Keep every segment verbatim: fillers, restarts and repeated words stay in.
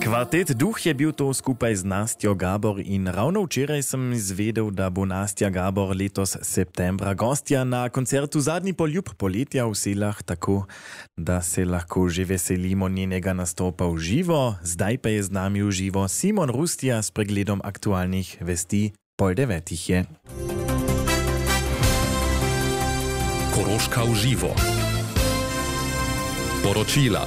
Kvartet Duch je bil to skupaj z Nastjo Gabor in ravno včeraj sem izvedel, da bo Nastja Gabor letos septembra gostja na koncertu Zadnji poljub poletja v Selah, tako da se lahko že veselimo njenega nastopa v živo. Zdaj pa je z nami v živo Simon Rustija s pregledom aktualnih vesti. Pol devetih je. Koroška v živo. Poročila.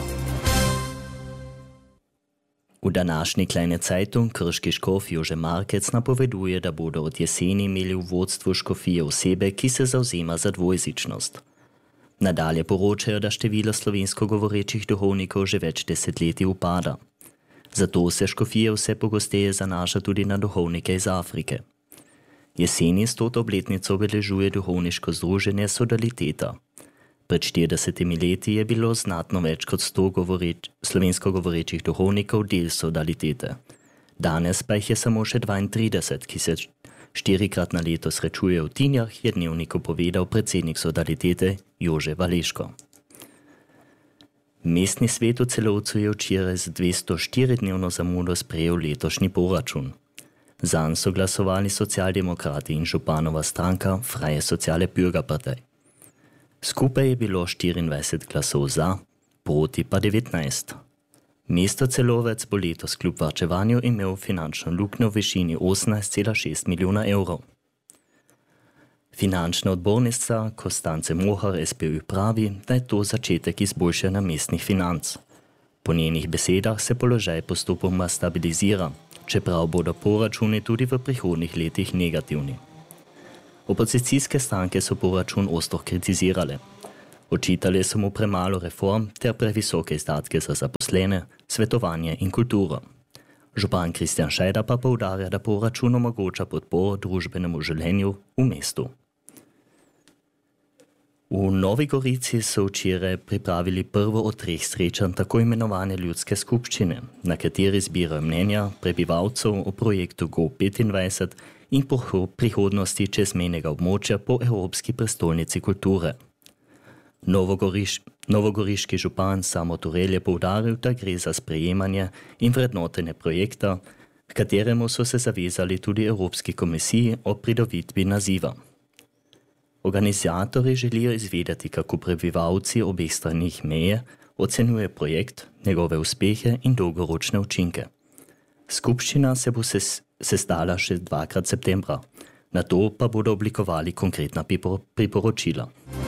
V današnji Kleine Zeitung krški škof Jože Markec napoveduje, da bodo od jeseni imeli v vodstvu škofije osebe, ki se zavzema za dvojezičnost. Nadalje poročajo, da število slovensko govorečih duhovnikov že več desetletij upada. Zato se škofije vse pogosteje zanaša tudi na duhovnike iz Afrike. Jeseni stoto obletnico obeležuje duhovniško združenje Sodaliteta. Pred štiridesetimi leti je bilo znatno več kot sto govoreč, slovensko govorečih duhovnikov del Sodalitete. Danes pa jih je samo še dvaintrideset, ki se štirikrat na leto srečujejo v Tinjah, je Dnevniku povedal predsednik Sodalitete Jože Valeško. Mestni svet v Celovcu je včeraj z dvesto štiridnevno zamudo sprejel letošnji proračun. Zanj so glasovali socialdemokrati in županova stranka Freie Soziale Bürgerpartei. Skupaj je bilo štiriindvajset glasov za, proti pa devetnajst. Mesto Celovec bo letos kljub varčevanju imel finančno luknjo v višini osemnajst cela šest milijona evrov. Finančna odbornica Konstance Mohar S P Ö pravi, da je to začetek izboljšanja mestnih financ. Po njenih besedah se položaj postopoma stabilizira, čeprav bodo proračuni tudi v prihodnjih letih negativni. Opozicijske stranke so proračun ostro kritizirale. Očitali so mu premalo reform ter previsoke izdatke za zaposlene, svetovanje in kulturo. Župan Kristjan Šajda pa poudarja, da proračun omogoča podporo družbenemu življenju v mestu. V Novi Gorici so včeraj pripravili prvo od treh srečanj tako imenovane ljudske skupščine, na kateri zbirajo mnenja prebivalcev o projektu Go petindvajset in po prihodnosti čezmejnega območja po Evropski prestolnici kulture. Novogoriš, novogoriški župan Samo Turel je poudaril, da gre za sprejemanje in vrednotenje projekta, k kateremu so se zavezali tudi Evropski komisiji o pridobitvi naziva. Organizatorji želijo izvedeti, kako prebivalci obeh stranih meje ocenjuje projekt, njegove uspehe in dolgoročne učinke. Skupščina se bo ses, sestala še dvakrat septembra, nato pa bodo oblikovali konkretna priporočila.